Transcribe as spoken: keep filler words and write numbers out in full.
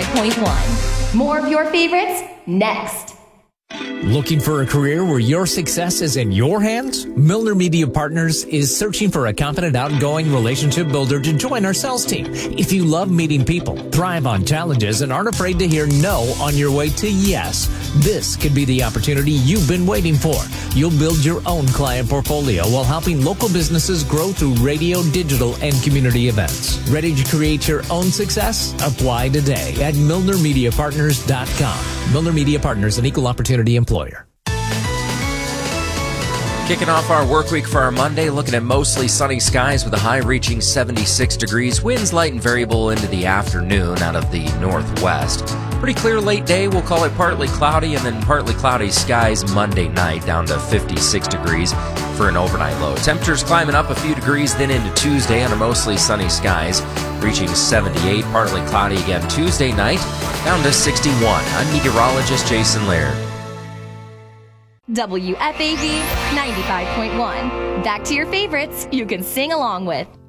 ninety-five point one. More of your favorites next. Looking for a career where your success is in your hands? Milner Media Partners is searching for a confident, outgoing relationship builder to join our sales team. If you love meeting people, thrive on challenges, and aren't afraid to hear no on your way to yes, this could be the opportunity you've been waiting for. You'll build your own client portfolio while helping local businesses grow through radio, digital, and community events. Ready to create your own success? Apply today at milner media partners dot com. Milner Media Partners, an equal opportunity employer. Kicking off our work week for our Monday, looking at mostly sunny skies with a high reaching seventy-six degrees. Winds light and variable into the afternoon out of the northwest. Pretty clear late day. We'll call it partly cloudy and then partly cloudy skies Monday night down to fifty-six degrees for an overnight low. Temperatures climbing up a few degrees then into Tuesday under mostly sunny skies, reaching seventy-eight, partly cloudy again Tuesday night, down to sixty-one. I'm meteorologist Jason Laird. W F A V ninety-five point one. Back to your favorites you can sing along with.